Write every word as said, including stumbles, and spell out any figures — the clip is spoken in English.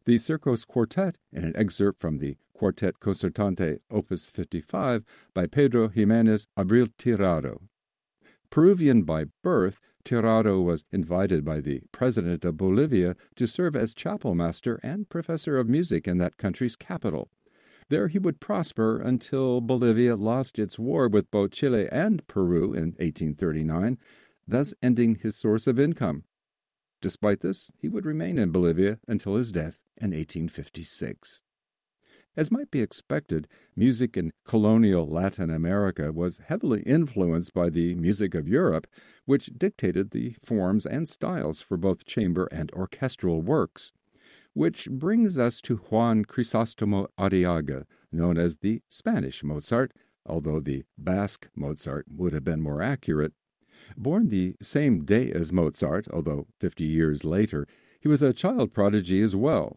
The Circos Quartet, in an excerpt from the Quartet Concertante Opus fifty-five by Pedro Jimenez Abril Tirado. Peruvian by birth, Tirado was invited by the president of Bolivia to serve as chapel master and professor of music in that country's capital. There he would prosper until Bolivia lost its war with both Chile and Peru in eighteen thirty-nine, thus ending his source of income. Despite this, he would remain in Bolivia until his death in eighteen fifty-six. As might be expected, music in colonial Latin America was heavily influenced by the music of Europe, which dictated the forms and styles for both chamber and orchestral works. Which brings us to Juan Crisostomo Arriaga, known as the Spanish Mozart, although the Basque Mozart would have been more accurate. Born the same day as Mozart, although fifty years later, he was a child prodigy as well,